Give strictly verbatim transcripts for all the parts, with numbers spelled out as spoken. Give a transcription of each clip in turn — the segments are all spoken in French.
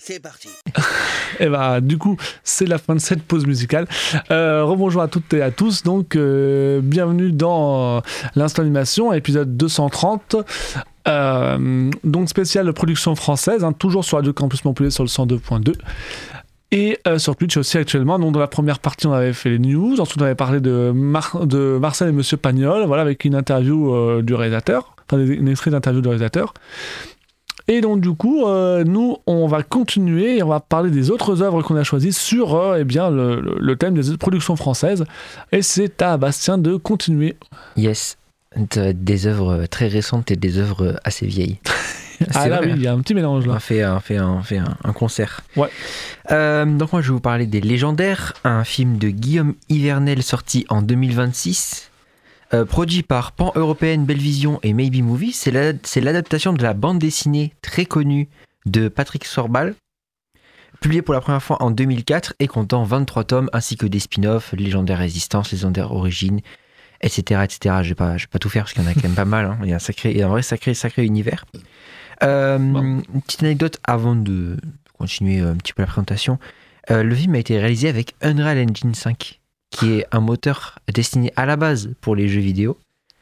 c'est parti. Et bah, du coup, c'est la fin de cette pause musicale. Euh, rebonjour à toutes et à tous. Donc, euh, bienvenue dans euh, l'Instant Animation, épisode deux cent trente. Euh, donc, spécial production française, hein, toujours sur Radio Campus Montpellier sur le cent deux point deux. Et euh, sur Twitch aussi actuellement. Donc, dans la première partie, on avait fait les news. Ensuite, on avait parlé de, Mar- de Marcel et Monsieur Pagnol, voilà, avec une interview euh, du réalisateur, enfin, une extrait d'interview du réalisateur. Et donc du coup, euh, nous, on va continuer et on va parler des autres œuvres qu'on a choisies sur euh, eh bien, le, le, le thème des productions françaises. Et c'est à Bastien de continuer. Yes, des œuvres très récentes et des œuvres assez vieilles. Ah là vrai. Oui, il y a un petit mélange là. On fait, on fait, on fait un, un concert. Ouais. Euh, donc moi, je vais vous parler des Légendaires, un film de Guillaume Ivernel sorti en deux mille vingt-six. Euh, produit par Pan Européenne, Belvision et Maybe Movie, c'est, la, c'est l'adaptation de la bande dessinée très connue de Patrick Sorbal, publiée pour la première fois en deux mille quatre et comptant vingt-trois tomes, ainsi que des spin-offs, Légendaire Résistance, Légendaire Origine, et cetera, et cetera. Je vais pas, je vais pas tout faire parce qu'il y en a quand même pas mal. Hein. Il y a un sacré, il y a un vrai sacré, sacré univers. Euh, bon. Une petite anecdote avant de continuer un petit peu la présentation. Euh, le film a été réalisé avec Unreal Engine cinq. Qui est un moteur destiné à la base pour les jeux vidéo.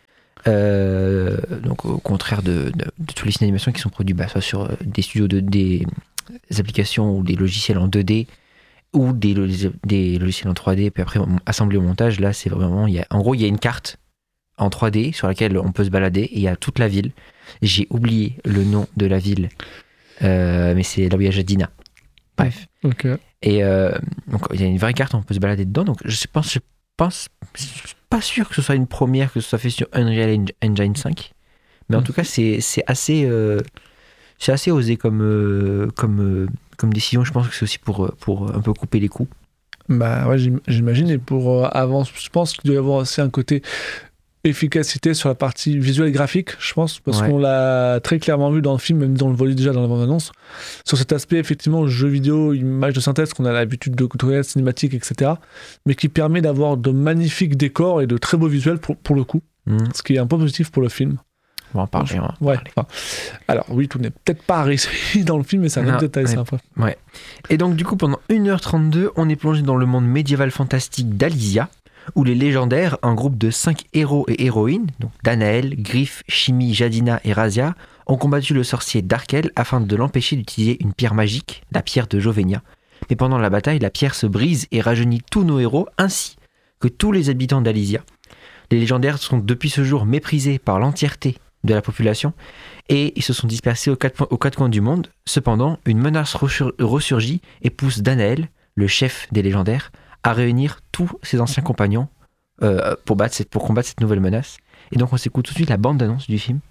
Euh, donc au contraire de, de, de tous les films d'animation qui sont produits bah, soit sur des studios, de, des, des applications ou des logiciels en deux D ou des, des logiciels en trois D, puis après assemblés au montage. Là, c'est vraiment... Il y a, en gros, il y a une carte en trois D sur laquelle on peut se balader et il y a toute la ville. J'ai oublié le nom de la ville, euh, mais c'est là où il y a Jadina. Bref. Ok. Et euh, donc il y a une vraie carte, on peut se balader dedans. Donc je pense, je pense, je suis pas sûr que ce soit une première, que ce soit fait sur Unreal Engine cinq. Mais en mmh. tout cas, c'est c'est assez, euh, c'est assez osé comme euh, comme euh, comme décision. Je pense que c'est aussi pour pour un peu couper les coups. Bah ouais, j'imagine. Et pour euh, avant, je pense qu'il doit y avoir aussi un côté efficacité sur la partie visuelle et graphique, je pense, parce ouais. qu'on l'a très clairement vu dans le film, même dans le volet déjà dans la bande-annonce, sur cet aspect effectivement jeu vidéo, image de synthèse qu'on a l'habitude de côtoyer, cinématique, et cetera, mais qui permet d'avoir de magnifiques décors et de très beaux visuels pour, pour le coup, mmh. ce qui est un point positif pour le film. On va en parler. Donc, ouais. Enfin, alors oui, tout n'est peut-être pas réussi dans le film, mais c'est un autre détail, ouais, ça après. Ouais. Et donc du coup, pendant une heure trente-deux, on est plongé dans le monde médiéval fantastique d'Alysia, où les Légendaires, un groupe de cinq héros et héroïnes, donc Danaël, Griff, Shimi, Jadina et Razia, ont combattu le sorcier Darkel afin de l'empêcher d'utiliser une pierre magique, la pierre de Jovenia. Mais pendant la bataille, la pierre se brise et rajeunit tous nos héros, ainsi que tous les habitants d'Alysia. Les Légendaires sont depuis ce jour méprisés par l'entièreté de la population et ils se sont dispersés aux quatre, aux quatre coins du monde. Cependant, une menace ressurgit et pousse Danaël, le chef des Légendaires, à réunir tous ses anciens compagnons euh, pour, battre cette, pour combattre cette nouvelle menace. Et donc on s'écoute tout de suite la bande-annonce du film.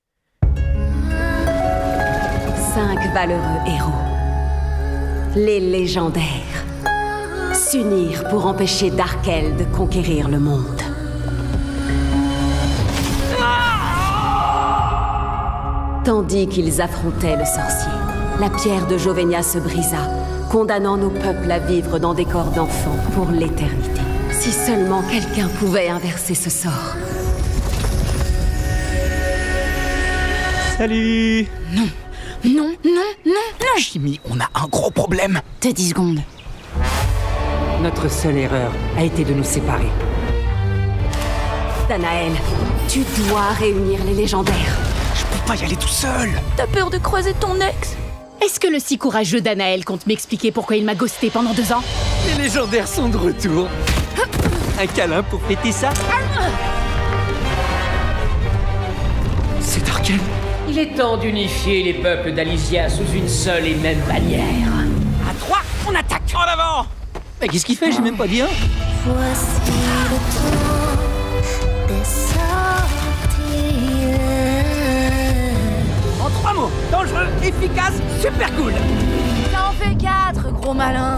Cinq valeureux héros, les Légendaires, s'unirent pour empêcher Darkel de conquérir le monde. Tandis qu'ils affrontaient le sorcier, la pierre de Jovenia se brisa, condamnant nos peuples à vivre dans des corps d'enfants pour l'éternité. Si seulement quelqu'un pouvait inverser ce sort. Salut. Non, non, non, non, non. Jimmy, on a un gros problème. T'as dix secondes. Notre seule erreur a été de nous séparer. Danaël, tu dois réunir les Légendaires. Je peux pas y aller tout seul. T'as peur de croiser ton ex ? Est-ce que le si courageux Danaël compte m'expliquer pourquoi il m'a ghosté pendant deux ans ? Les Légendaires sont de retour. Un câlin pour fêter ça ? C'est Darkel. Il est temps d'unifier les peuples d'Alysia sous une seule et même bannière. À trois, on attaque. En avant. Mais qu'est-ce qu'il fait ? J'ai même pas dit un. Voici le temps des sorties. En trois mots, dangereux, efficace, super cool. Ça en fait quatre, gros malin.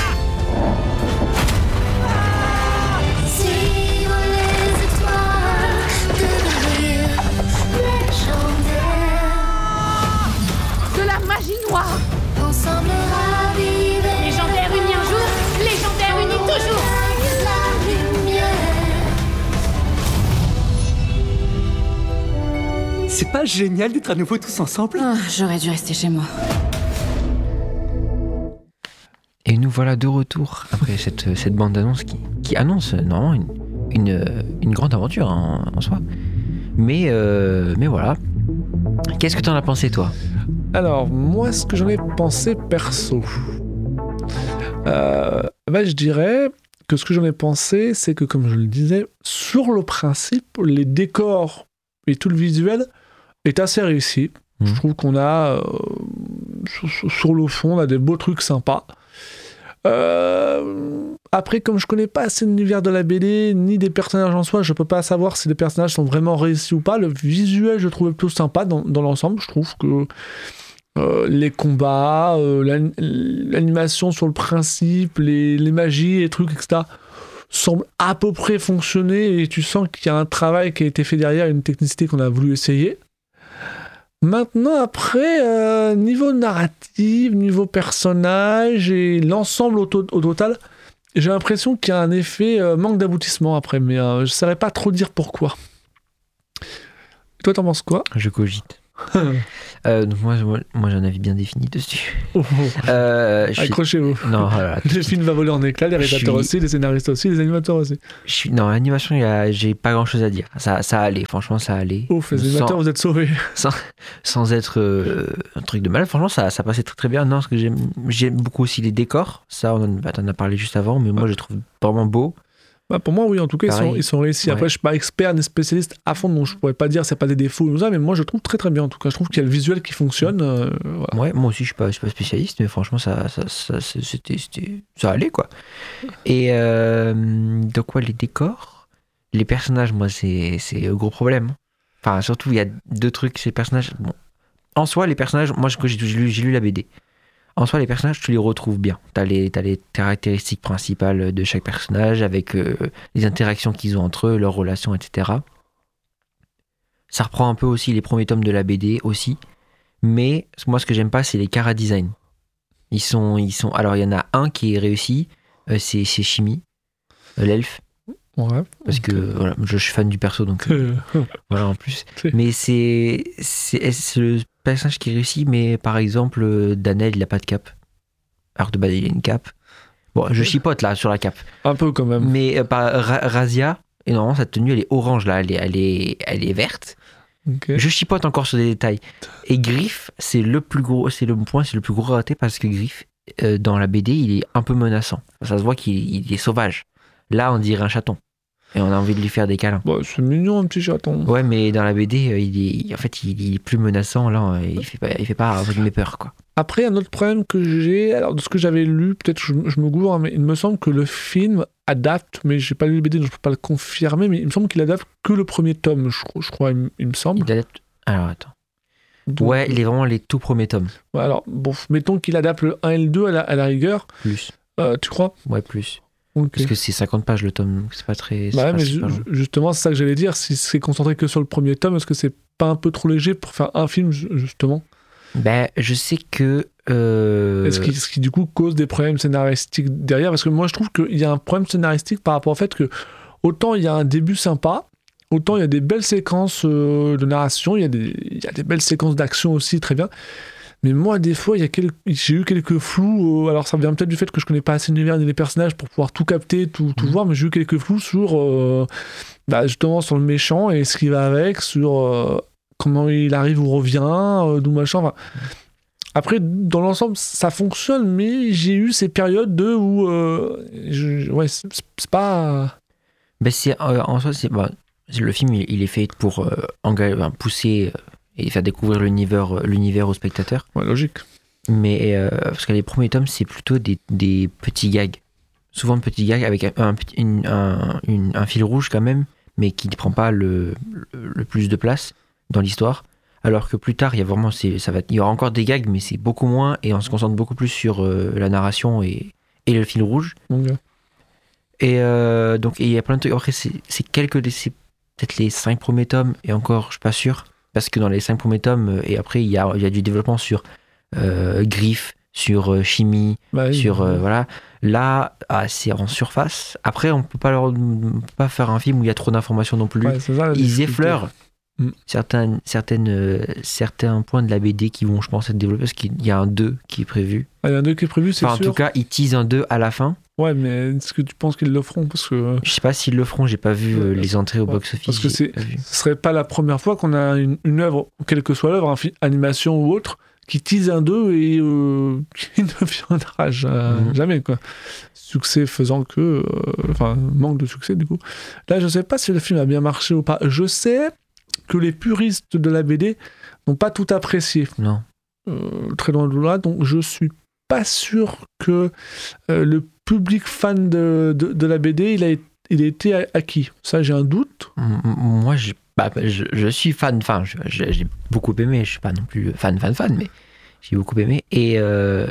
Suivre les étoiles, devenir légendaire. De la magie noire. Ensemble raviver. Légendaire unis un jour, légendaire unis toujours. La lumière. C'est pas génial d'être à nouveau tous ensemble ? Oh, j'aurais dû rester chez moi. Et nous voilà de retour après cette, cette bande-annonce qui, qui annonce normalement une, une, une grande aventure en, en soi. Mais, euh, mais voilà. Qu'est-ce que t'en as pensé, toi ? Alors, moi, ce que j'en ai pensé perso, euh, bah, je dirais que ce que j'en ai pensé, c'est que, comme je le disais, sur le principe, les décors et tout le visuel est assez réussi. Mmh. Je trouve qu'on a, euh, sur, sur le fond, on a des beaux trucs sympas. Euh, après, comme je connais pas assez l'univers de la B D ni des personnages en soi, je peux pas savoir si les personnages sont vraiment réussis ou pas. Le visuel, je trouve plutôt sympa dans, dans l'ensemble. Je trouve que euh, les combats, euh, l'an- l'animation sur le principe, les, les magies, les trucs, et cetera semblent à peu près fonctionner et tu sens qu'il y a un travail qui a été fait derrière, une technicité qu'on a voulu essayer. Maintenant, après, euh, niveau narratif, niveau personnage et l'ensemble au, to- au total, j'ai l'impression qu'il y a un effet euh, manque d'aboutissement après, mais euh, je ne saurais pas trop dire pourquoi. Et toi, t'en penses quoi ? Je cogite. euh, donc moi, moi, moi, j'en avais bien défini dessus. Oh, oh. Euh, je suis- Accrochez-vous. Non, voilà. Le film va voler en éclats, les réalisateurs suis- aussi, les scénaristes aussi, les animateurs aussi. Je suis... Non, l'animation, il y a... j'ai pas grand chose à dire. Ça, ça allait, franchement, ça allait. Ouf, les Sans- animateurs, vous êtes sauvés. sans, sans être euh, un truc de mal. Franchement, ça, ça passait très très bien. Non, ce que j'aime, j'aime beaucoup aussi les décors. Ça, on en, bah, t'en as parlé juste avant, mais moi, je les trouve vraiment beaux. Bah, pour moi, oui, en tout cas, ils Pareil. sont, ils sont réussis. Ouais. Après, je suis pas expert ni spécialiste à fond, donc je pourrais pas dire c'est pas des défauts ou ça, mais moi, je trouve très très bien. En tout cas, je trouve qu'il y a le visuel qui fonctionne. euh, voilà. Ouais, moi aussi, je suis pas, je suis pas spécialiste, mais franchement, ça, ça, ça, c'est- c'était, c'était, ça allait, quoi. Et euh, donc, quoi, les décors, les personnages, moi, c'est, c'est un gros problème. Enfin, surtout, il y a deux trucs, ces personnages. Bon. En soi, les personnages, moi, j'ai j'ai lu, j'ai lu la B D. En soi, les personnages, tu les retrouves bien. T'as les, t'as les caractéristiques principales de chaque personnage, avec euh, les interactions qu'ils ont entre eux, leurs relations, et cetera. Ça reprend un peu aussi les premiers tomes de la B D aussi. Mais moi, ce que j'aime pas, c'est les chara design. Ils sont, ils sont. Alors, il y en a un qui est réussi, euh, c'est, c'est Shimi, euh, l'elfe. Ouais. Parce que euh, voilà, je suis fan du perso, donc euh, euh, voilà en plus. C'est- Mais c'est, c'est, c'est le personnage qui réussit, mais par exemple, euh, Danel, il a pas de cape. Alors de base, il a une cape. Bon, je chipote là sur la cape. un peu quand même. Mais euh, pas, Ra- Razia, et normalement, sa tenue, elle est orange là, elle est, elle est, elle est verte. Ok. Je chipote encore sur des détails. Et Griff, c'est le plus gros, c'est le point, c'est le plus gros raté parce que Griff, euh, dans la B D, il est un peu menaçant. Ça se voit qu'il il est sauvage. Là, on dirait un chaton. Et on a envie de lui faire des câlins. Bon, c'est mignon, un petit chaton. Ouais, mais dans la B D, euh, il est, en fait, il est plus menaçant. Là, euh, il fait pas, il fait pas entre guillemets peur, quoi. Après, un autre problème que j'ai, alors de ce que j'avais lu, peut-être je, je me gourre, hein, mais il me semble que le film adapte, mais j'ai pas lu le B D, donc je peux pas le confirmer, mais il me semble qu'il adapte que le premier tome, je, je crois, il, me- il me semble. Il adapte. Alors, attends. Donc, Ouais, il est vraiment les tout premiers tomes. ouais, alors, bon, mettons qu'il adapte le un et le deux à la, à la rigueur, Plus. euh, tu crois? Ouais, plus. Ok. Parce que c'est cinquante pages le tome, donc c'est pas très. c'est Bah ouais, pas mais super ju- long. justement, c'est ça que j'allais dire, si c'est concentré que sur le premier tome, est-ce que c'est pas un peu trop léger pour faire un film, ju- justement? Ben, je sais que. euh, Est-ce qui, ce qui du coup cause des problèmes scénaristiques derrière? Parce que moi je trouve qu'il y a un problème scénaristique par rapport au fait que autant il y a un début sympa, autant il y a des belles séquences euh, de narration, il y, a des, il y a des belles séquences d'action aussi, très bien. Mais moi des fois il y a quelques, j'ai eu quelques flous, euh, alors ça vient peut-être du fait que je connais pas assez l'univers ni les personnages pour pouvoir tout capter, tout, tout Mhm. voir, mais j'ai eu quelques flous sur euh, bah, justement sur le méchant et ce qui va avec, sur euh, comment il arrive ou revient, euh, d'où machin, enfin... Après, dans l'ensemble, ça fonctionne, mais j'ai eu ces périodes de où. euh, je- ouais, c'est c'est pas. Ben c'est, euh, en soi, c'est, bah, le film, il, il est fait pour euh, enga- enfin, pousser euh, et faire découvrir l'univers, euh, l'univers aux spectateurs. Ouais, logique. Mais euh, parce que les premiers tomes, c'est plutôt des, des petits gags. Souvent de petits gags avec un, un, petit- une- un- une- un fil rouge quand même, mais qui ne prend pas le, le, le plus de place dans l'histoire. Alors que plus tard, il y a vraiment, c'est, ça va, il y aura encore des gags, mais c'est beaucoup moins et on se concentre beaucoup plus sur euh, la narration et, et le fil rouge. Donc, euh, Et euh, donc, et il y a plein de trucs. Après, c'est, c'est quelques, des- c'est peut-être les cinq premiers tomes, et encore, je suis pas sûr, parce que dans les cinq premiers tomes, euh, et après, il y a, il y a du développement sur euh, Griff, sur euh, Chimie, bah oui, sur euh, euh, voilà. Là, ah, c'est en surface. Après, on peut pas leur, on peut pas faire un film où il y a trop d'informations non plus. ouais, c'est ça, la Ils difficulté. effleurent, Mm. Certaines, certaines, euh, certains points de la B D qui vont, je pense, être développés, parce qu'il y a un deux qui est prévu. Ah, il y a un deux qui est prévu, c'est Enfin, en sûr. tout cas, ils teasent un deux à la fin. Ouais, mais est-ce que tu penses qu'ils le feront? Parce que Je sais pas s'ils le feront, j'ai pas vu euh, Ouais, les entrées au ouais, box-office. parce que j'ai c'est- pas vu. ce serait pas la première fois qu'on a une, une œuvre, quelle que soit l'œuvre, un film, animation ou autre, qui tease un deux et euh, qui ne viendra ja- Mhm. jamais, quoi. Succès faisant que. euh, Enfin, manque de succès, du coup. Là, je sais pas si le film a bien marché ou pas. Je sais que les puristes de la B D n'ont pas tout apprécié. Non. Euh, très loin de là, donc je suis pas sûr que euh, le public fan de, de, de la B D, il a, été- il a été acquis. Ça, j'ai un doute. M- m- Moi, je, bah, je, je suis fan, enfin, je- je- j'ai beaucoup aimé, je suis pas non plus fan, fan, fan, mais j'ai beaucoup aimé. Et euh,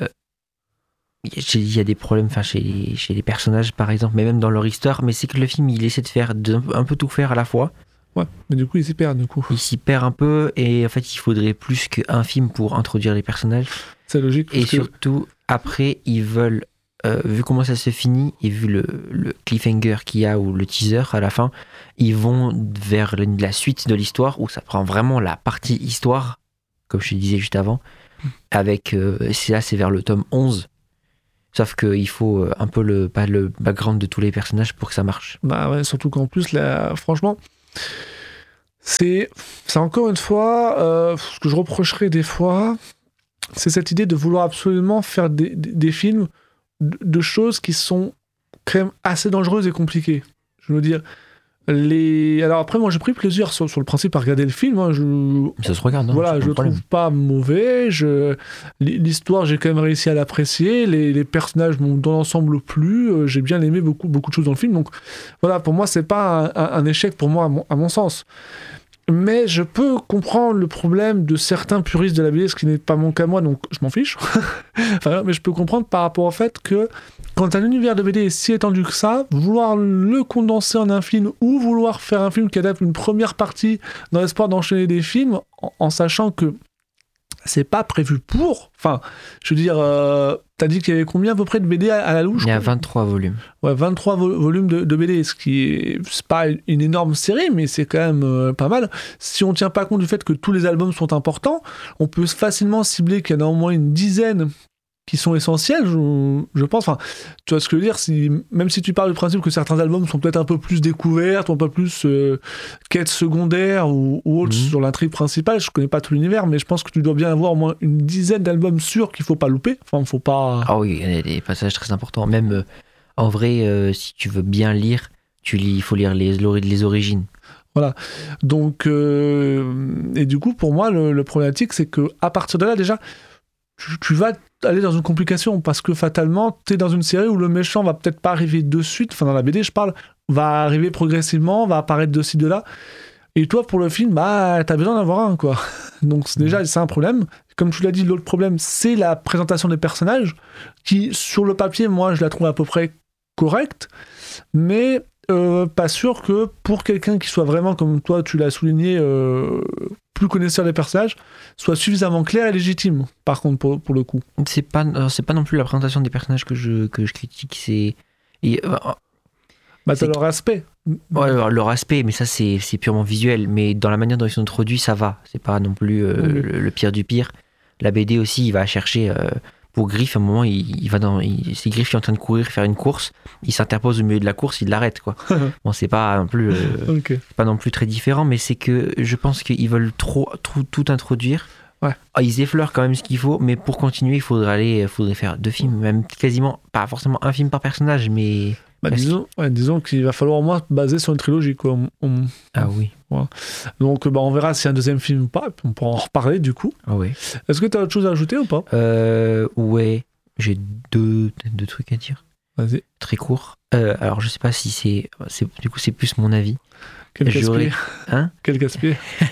il y a des problèmes enfin, chez, chez les personnages, par exemple, mais même dans leur histoire, mais c'est que le film, il essaie de faire de- un peu tout faire à la fois. Ouais, mais du coup, il s'y perd, du coup. Il s'y perd un peu, et en fait, il faudrait plus qu'un film pour introduire les personnages. C'est logique. Et parce que- surtout, après, ils veulent, euh, vu comment ça se finit, et vu le, le cliffhanger qu'il y a, ou le teaser à la fin, ils vont vers le- la suite de l'histoire, où ça prend vraiment la partie histoire, comme je te disais juste avant, avec, euh, c'est là, c'est vers le tome onze. Sauf qu'il faut euh, un peu le, pas le background de tous les personnages pour que ça marche. Bah ouais, surtout qu'en plus, là, franchement, c'est, c'est encore une fois euh, ce que je reprocherais des fois, c'est cette idée de vouloir absolument faire des, des, des films de, de choses qui sont quand même assez dangereuses et compliquées. Je veux dire, les... Alors après, moi, j'ai pris plaisir sur, sur le principe à regarder le film. hein. Je... Mais ça se regarde, hein, Voilà, c'est je pas le un problème. trouve pas mauvais. Je... L'histoire, j'ai quand même réussi à l'apprécier. Les, les personnages m'ont dans l'ensemble plu. Euh, J'ai bien aimé beaucoup, beaucoup de choses dans le film. Donc voilà, pour moi, c'est pas un, un- un échec pour moi, à mon, à mon sens. Mais je peux comprendre le problème de certains puristes de la B D, ce qui n'est pas mon cas moi, donc je m'en fiche. Enfin, mais je peux comprendre par rapport au fait que quand un univers de B D est si étendu que ça, vouloir le condenser en un film ou vouloir faire un film qui adapte une première partie dans l'espoir d'enchaîner des films, en, en sachant que c'est pas prévu pour. Enfin, je veux dire, euh, t'as dit qu'il y avait combien à peu près de B D à, à la louche Il y a quoi vingt-trois volumes. Ouais, vingt-trois vo- volumes de, de B D, ce qui est, c'est pas une énorme série, mais c'est quand même euh, pas mal. Si on tient pas compte du fait que tous les albums sont importants, on peut facilement cibler qu'il y en a au moins une dizaine qui sont essentiels, je, je pense. Enfin, tu vois ce que je veux dire, si, même si tu parles du principe que certains albums sont peut-être un peu plus découvertes, un peu plus euh, quêtes secondaires ou, ou autres Mhm. sur l'intrigue principale, je connais pas tout l'univers, mais je pense que tu dois bien avoir au moins une dizaine d'albums sûrs qu'il faut pas louper. Enfin, faut pas... Ah oui, il y a des passages très importants. Même euh, en vrai, euh, si tu veux bien lire, tu lis, il faut lire les, l'ori- les origines. Donc, euh, et du coup, pour moi, le, le problématique, c'est que à partir de là, déjà, tu, tu vas aller dans une complication parce que fatalement, tu es dans une série où le méchant va peut-être pas arriver de suite, enfin dans la B D, je parle, va arriver progressivement, va apparaître de ci, de là. Et toi, pour le film, bah, t'as besoin d'avoir un, quoi. Donc, c'est, déjà, c'est un problème. Comme tu l'as dit, l'autre problème, c'est la présentation des personnages, qui, sur le papier, moi, je la trouve à peu près correcte, mais euh, pas sûr que pour quelqu'un qui soit vraiment, comme toi, tu l'as souligné, euh, plus connaisseur des personnages, soit suffisamment clair et légitime, par contre, pour, pour le coup. C'est pas, euh, c'est pas non plus la présentation des personnages que je, que je critique, c'est. Et, euh, Bah, C'est t'as leur aspect. ouais, alors, leur aspect, mais ça c'est, c'est purement visuel. Mais dans la manière dont ils sont introduits, ça va. C'est pas non plus euh, Oui. le, le pire du pire. La B D aussi, il va chercher. Euh, pour Griff, à un moment, il, il va dans. Il, c'est Griff qui est en train de courir, faire une course. Il s'interpose au milieu de la course, il l'arrête, quoi. Bon, c'est pas non plus. euh, Ok. pas non plus très différent, mais c'est que je pense qu'ils veulent trop, trop tout introduire. Ouais. Ah, ils effleurent quand même ce qu'il faut, mais pour continuer, il faudrait aller, il faudrait faire deux films, même quasiment pas forcément un film par personnage, mais Bah, Presque. disons, ouais, disons qu'il va falloir au moins se baser sur une trilogie, quoi. On- on- ah oui, Donc, bah, on verra s'il y a un deuxième film ou pas, et puis on pourra en reparler, du coup. ah ouais. Est-ce que tu as autre chose à ajouter ou pas? Euh, ouais, j'ai deux, deux trucs à dire, Vas-y. très courts. Euh, alors je sais pas si c'est, c'est, du coup c'est plus mon avis. Quel J'aurais- casse-pied. Hein Quel casse-pied.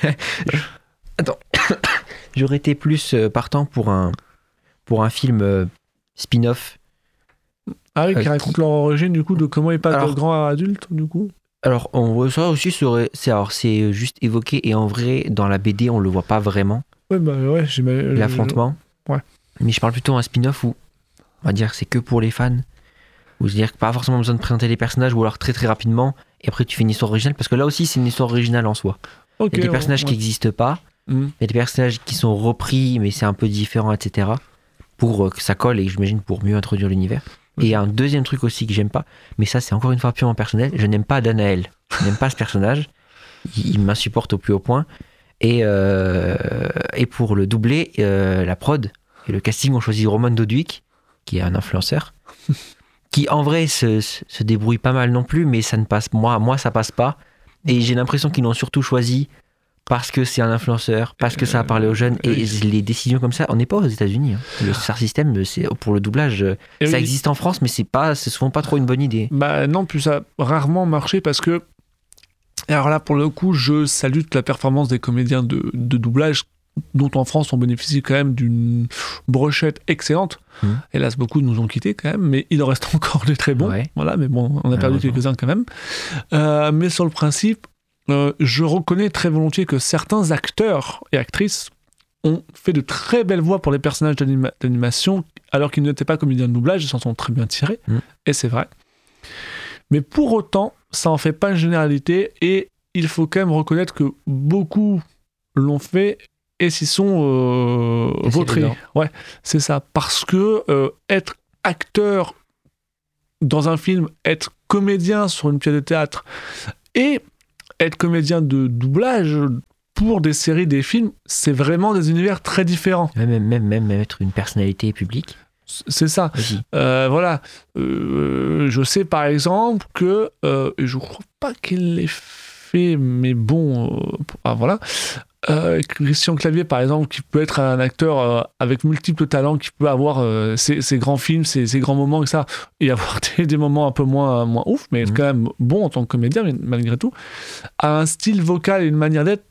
J'aurais été plus euh, partant pour un, pour un film euh, spin-off. Ah oui, qui Euh, raconte leur origine, du coup, de comment ils passent Alors- de grand à adulte, du coup. Alors, on, ça aussi serait, c'est, alors, c'est juste évoqué, et en vrai, dans la B D, on le voit pas vraiment, Ouais, bah ouais, j'imagine. l'affrontement. ouais. Mais je parle plutôt d'un spin-off où, on va dire, c'est que pour les fans. Ou c'est-à-dire que pas forcément besoin de présenter les personnages, ou alors très très rapidement, et après tu fais une histoire originale, parce que là aussi, c'est une histoire originale en soi. Ok, Il y a des personnages ouais. qui n'existent pas. Mm. Il y a des personnages qui sont repris, mais c'est un peu différent, et cetera. Pour euh, que ça colle et j'imagine pour mieux introduire l'univers. Et il y a un deuxième truc aussi que j'aime pas, mais ça c'est encore une fois purement personnel, je n'aime pas Danaël. Je n'aime pas ce personnage. Il, il m'insupporte au plus haut point. Et, euh, et pour le doubler, euh, la prod et le casting ont choisi Roman Dodwick, qui est un influenceur, qui en vrai se, se, se débrouille pas mal non plus, mais ça ne passe, moi, moi ça passe pas. Et j'ai l'impression qu'ils l'ont surtout choisi parce que c'est un influenceur, parce que ça a parlé aux jeunes. Et les décisions comme ça, on n'est pas aux États-Unis. Hein. Le Star System, c'est, pour le doublage, Et ça oui. existe en France, mais c'est pas, c'est souvent pas trop une bonne idée. Bah non, puis ça a rarement marché parce que. Alors là, pour le coup, je salue toute la performance des comédiens de, de doublage, dont en France on bénéficie quand même d'une brochette excellente. Mmh. Hélas, beaucoup nous ont quittés quand même, mais il en reste encore des très bons. Ouais. Voilà, mais bon, on a perdu quelques-uns quand même. Euh, mais sur le principe, euh, je reconnais très volontiers que certains acteurs et actrices ont fait de très belles voix pour les personnages d'anima- d'animation, alors qu'ils n'étaient pas comédiens de doublage, ils s'en sont très bien tirés, mmh. et c'est vrai. Mais pour autant, ça en fait pas une généralité, et il faut quand même reconnaître que beaucoup l'ont fait et s'y sont euh, vautrés. Ouais, c'est ça. Parce que euh, être acteur dans un film, être comédien sur une pièce de théâtre et être comédien de doublage pour des séries, des films, c'est vraiment des univers très différents. Même, même, même être une personnalité publique. C'est ça. Euh, voilà. Euh, je sais par exemple que, euh, je crois pas qu'il l'ait fait, mais bon, euh, ah, voilà. Euh, Christian Clavier, par exemple, qui peut être un acteur euh, avec multiples talents, qui peut avoir euh, ses, ses grands films, ses, ses grands moments, et ça, et avoir des, des moments un peu moins, moins ouf, mais mmh. quand même bon en tant que comédien, mais malgré tout, a un style vocal et une manière d'être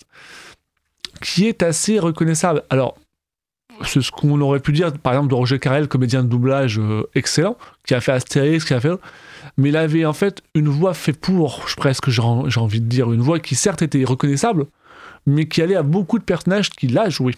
qui est assez reconnaissable. Alors, c'est ce qu'on aurait pu dire, par exemple, de Roger Carrel, comédien de doublage euh, excellent, qui a fait Astérix, qui a fait... Mais il avait en fait une voix fait pour, presque, j'ai, j'ai envie de dire, une voix qui certes était reconnaissable, mais qui allait à beaucoup de personnages qu'il a joué.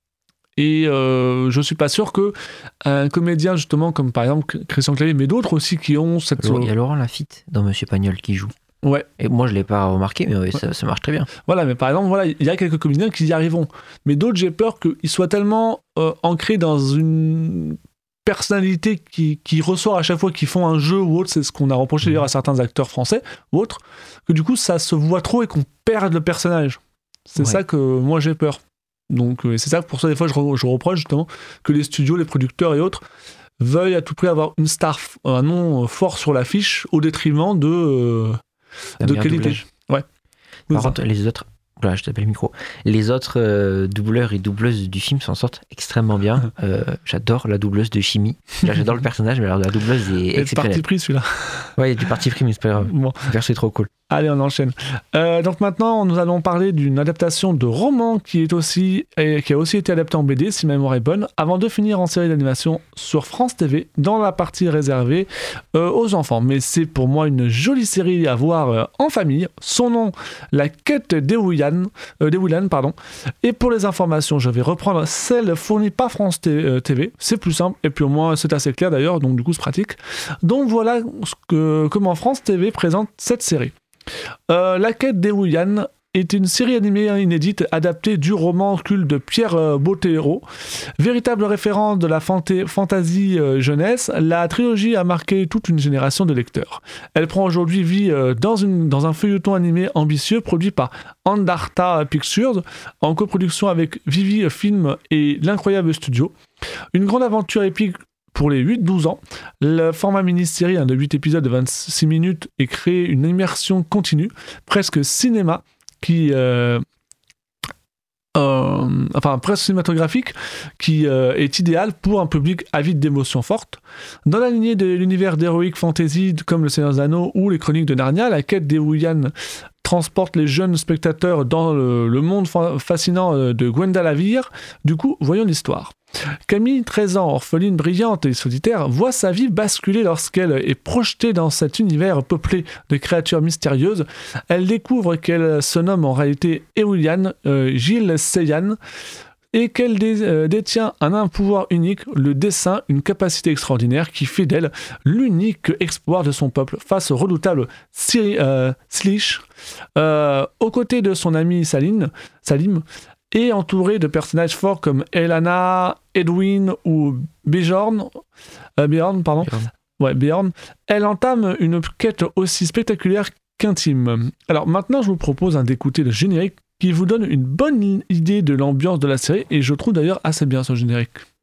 Et euh, je suis pas sûr que un comédien, justement, comme par exemple Christian Clavier, mais d'autres aussi qui ont cette... Il y a Laurent Lafitte dans Monsieur Pagnol qui joue. Ouais. Et moi, je l'ai pas remarqué, mais ouais, ça, ça marche très bien. Voilà, mais par exemple, voilà, il y a quelques comédiens qui y arriveront. Mais d'autres, j'ai peur qu'ils soient tellement euh, ancrés dans une personnalité qui, qui ressort à chaque fois qu'ils font un jeu ou autre, c'est ce qu'on a reproché d'ailleurs à certains acteurs français ou autres, que du coup, ça se voit trop et qu'on perd le personnage. C'est ouais. ça que moi, j'ai peur. Donc, euh, c'est ça que pour ça, des fois, je, re- je reproche justement que les studios, les producteurs et autres veuillent à tout prix avoir une star, un nom fort sur l'affiche au détriment de... Euh, de qualité. Doublage. Ouais. Par contre, les autres, voilà, je t'appelle le micro. Les autres euh, doubleurs et doubleuses du film s'en sortent extrêmement bien. Euh, j'adore la doubleuse de Chimie. Là, j'adore le personnage, mais alors la doubleuse est exceptionnelle. C'est parti pris celui-là. Ouais, il y a du parti pris, mais c'est pas grave. Bon. Le perso est trop cool. Allez, on enchaîne. Euh, donc maintenant, nous allons parler d'une adaptation de roman qui est aussi et qui a aussi été adaptée en B D, si ma mémoire est bonne, avant de finir en série d'animation sur France T V, dans la partie réservée euh, aux enfants. Mais c'est pour moi une jolie série à voir euh, en famille. Son nom, La Quête d'Ewuyan, euh, d'Ewulan, pardon. Et pour les informations, je vais reprendre celle fournie par France T V. C'est plus simple et puis au moins c'est assez clair d'ailleurs, donc du coup c'est pratique. Donc voilà ce que, comment France T V présente cette série. Euh, La Quête d'Ewuyan est une série animée inédite adaptée du roman culte de Pierre Bottero. Véritable référent de la fanta- fantasy euh, jeunesse, la trilogie a marqué toute une génération de lecteurs. Elle prend aujourd'hui vie euh, dans, une, dans un feuilleton animé ambitieux produit par Andarta Pictures en coproduction avec Vivi Film et l'Incroyable Studio. Une grande aventure épique pour les huit douze ans. Le format mini-série hein, de huit épisodes de vingt-six minutes et crée une immersion continue, presque cinéma, qui... Euh, euh, enfin, presque cinématographique, qui euh, est idéal pour un public avide d'émotions fortes. Dans la lignée de l'univers d'Heroic Fantasy comme Le Seigneur des Anneaux ou Les Chroniques de Narnia, La Quête d'Ewuyan transporte les jeunes spectateurs dans le, le monde fa- fascinant de Gwenda Lavire. Du coup, voyons l'histoire. Camille, treize ans, orpheline brillante et solitaire, voit sa vie basculer lorsqu'elle est projetée dans cet univers peuplé de créatures mystérieuses. Elle découvre qu'elle se nomme en réalité Ewuyan, euh, Gilles Seyhan, et qu'elle dé- euh, détient un, un pouvoir unique, le dessin, une capacité extraordinaire qui fait d'elle l'unique espoir de son peuple face au redoutable Siri- euh, Slish, euh, aux côtés de son ami Saline, Salim, et entourée de personnages forts comme Elana, Edwin ou Bjorn, euh, Bjorn, pardon. Bjorn. Ouais, Bjorn. Elle entame une quête aussi spectaculaire qu'intime. Alors maintenant, je vous propose hein, d'écouter le générique qui vous donne une bonne idée de l'ambiance de la série, et je trouve d'ailleurs assez bien ce générique.